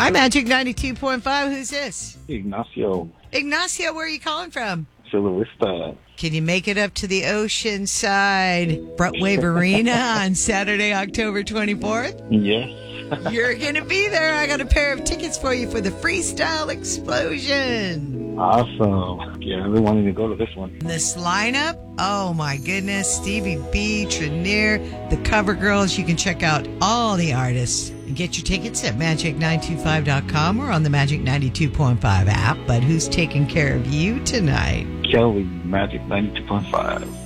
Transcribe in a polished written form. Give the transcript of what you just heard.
Hi, Magic 92.5. Who's this? Ignacio. Ignacio, where are you calling from? Chula Vista. Can you make it up to the ocean side? Brutwave Arena on Saturday, October 24th? Yes. You're going to be there. I got a pair of tickets for you for the Freestyle Explosion. Awesome. Yeah, I've been wanting to go to this one. This lineup, oh my goodness, Stevie B, Trenier, the Cover Girls. You can check out all the artists and get your tickets at magic925.com or on the Magic 92.5 app. But who's taking care of you tonight? Kelly, Magic 92.5.